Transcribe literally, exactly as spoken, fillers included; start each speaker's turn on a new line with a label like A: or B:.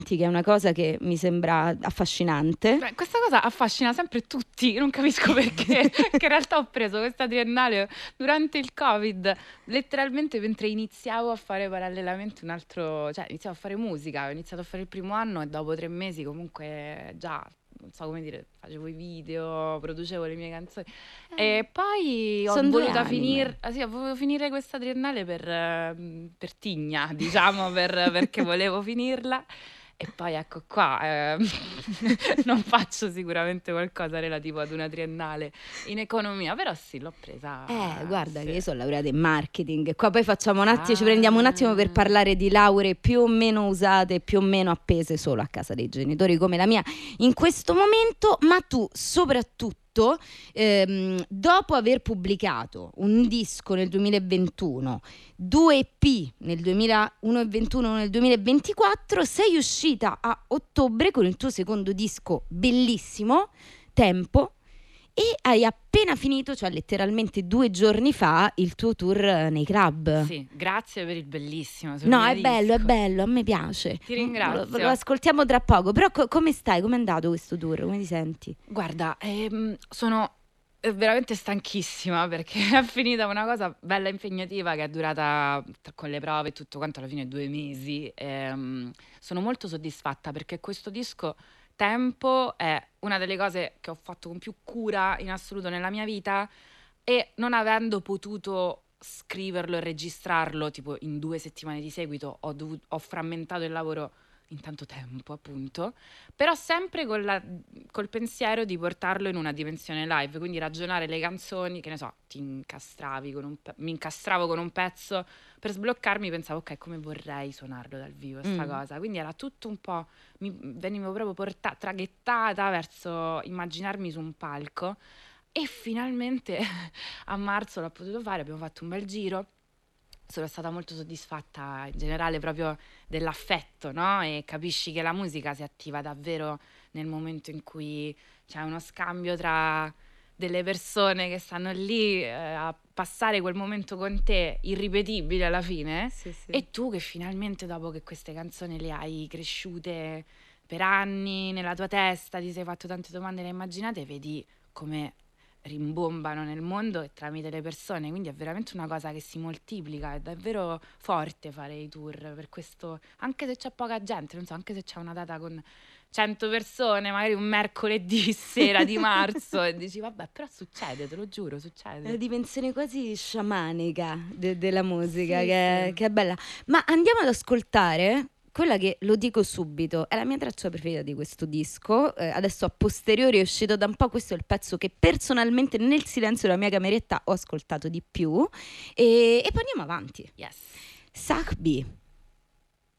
A: che è una cosa che mi sembra affascinante.
B: Beh, questa cosa affascina sempre tutti, non capisco perché, che in realtà ho preso questa triennale durante il Covid, letteralmente mentre iniziavo a fare parallelamente un altro, cioè iniziavo a fare musica, ho iniziato a fare il primo anno e dopo tre mesi comunque già, non so come dire, facevo i video, producevo le mie canzoni e poi ho
A: Son due
B: voluto
A: anime.
B: finire, ah, sì, ho voluto finire questa triennale per, eh, per tigna, diciamo, per- perché volevo finirla. E poi ecco qua, eh, non faccio sicuramente qualcosa relativo ad una triennale in economia, però sì, l'ho presa.
A: Eh, guarda
B: sì.
A: che io sono laureata in marketing. Qua poi facciamo un attimo, ci
B: Ah.
A: prendiamo un attimo per parlare di lauree più o meno usate, più o meno appese solo a casa dei genitori, come la mia in questo momento. Ma tu, soprattutto, ehm, dopo aver pubblicato un disco nel duemilaventuno, due E P nel duemilauno e ventuno e uno nel duemilaventiquattro, sei uscita a ottobre con il tuo secondo disco bellissimo, Tempo. E hai appena finito, cioè letteralmente due giorni fa, il tuo tour nei club.
B: Sì, grazie per il bellissimo. sul
A: No,
B: mio
A: è bello, è
B: disco.
A: bello, a me piace.
B: Ti ringrazio.
A: Lo, lo ascoltiamo tra poco. Però co- come stai? Come è andato questo tour? Come ti senti?
B: Guarda, ehm, sono eh, veramente stanchissima perché è finita una cosa bella impegnativa che è durata t- con le prove e tutto quanto alla fine due mesi. Ehm, sono molto soddisfatta perché questo disco Tempo è una delle cose che ho fatto con più cura in assoluto nella mia vita e non avendo potuto scriverlo e registrarlo tipo in due settimane di seguito, ho, dovuto- ho frammentato il lavoro in tanto tempo, appunto, però sempre con la- col pensiero di portarlo in una dimensione live, quindi ragionare le canzoni, che ne so, ti incastravi con un pe- mi incastravo con un pezzo per sbloccarmi, pensavo ok, come vorrei suonarlo dal vivo sta
A: Mm.
B: cosa, quindi era tutto un po', mi venivo proprio portata, traghettata verso immaginarmi su un palco e finalmente a marzo l'ho potuto fare, abbiamo fatto un bel giro. Sono stata molto soddisfatta in generale proprio dell'affetto, no? E capisci che la musica si attiva davvero nel momento in cui c'è uno scambio tra delle persone che stanno lì eh, a passare quel momento con te, irripetibile alla fine,
A: Sì, sì.
B: e tu che finalmente dopo che queste canzoni le hai cresciute per anni nella tua testa, ti sei fatto tante domande, le hai immaginate, vedi come rimbombano nel mondo e tramite le persone, quindi è veramente una cosa che si moltiplica, è davvero forte fare i tour, per questo, anche se c'è poca gente, non so, anche se c'è una data con cento persone, magari un mercoledì sera di marzo e dici vabbè, però succede, te lo giuro,
A: È
B: succede.
A: la dimensione quasi sciamanica de- della musica,
B: Sì,
A: che,
B: sì.
A: che è bella. Ma andiamo ad ascoltare quella che, lo dico subito, è la mia traccia preferita di questo disco. Eh, adesso a posteriori è uscito da un po', questo è il pezzo che personalmente nel silenzio della mia cameretta ho ascoltato di più. E, e poi andiamo avanti.
B: Yes.
A: Sahbi.